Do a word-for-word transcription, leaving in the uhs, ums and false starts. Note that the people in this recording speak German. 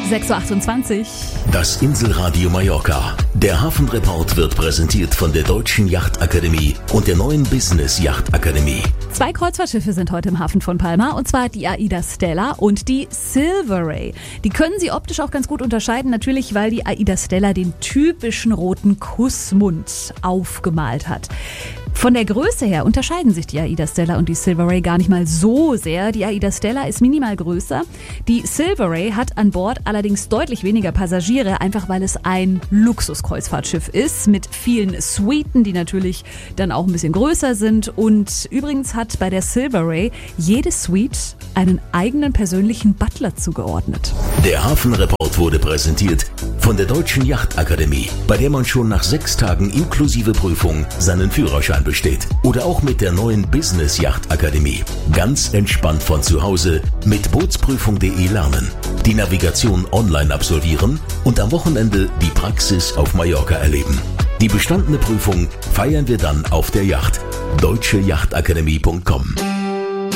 sechs Uhr achtundzwanzig. Das Inselradio Mallorca. Der Hafenreport wird präsentiert von der Deutschen Yachtakademie und der neuen Business Yachtakademie. Zwei Kreuzfahrtschiffe sind heute im Hafen von Palma, und zwar die AIDA Stella und die Silver Ray. Die können Sie optisch auch ganz gut unterscheiden, natürlich, weil die AIDA Stella den typischen roten Kussmund aufgemalt hat. Von der Größe her unterscheiden sich die AIDA Stella und die Silver Ray gar nicht mal so sehr. Die AIDA Stella ist minimal größer. Die Silver Ray hat an Bord allerdings deutlich weniger Passagiere, einfach weil es ein Luxuskreuzfahrtschiff ist mit vielen Suiten, die natürlich dann auch ein bisschen größer sind. Und übrigens hat bei der Silver Ray jede Suite einen eigenen persönlichen Butler zugeordnet. Der Hafenreport wurde präsentiert von der Deutschen Yachtakademie, bei der man schon nach sechs Tagen inklusive Prüfung seinen Führerschein besteht. Oder auch mit der neuen Business Yachtakademie. Ganz entspannt von zu Hause mit bootsprüfung punkt de lernen, die Navigation online absolvieren und am Wochenende die Praxis auf Mallorca erleben. Die bestandene Prüfung feiern wir dann auf der Yacht. deutsche yachtakademie punkt com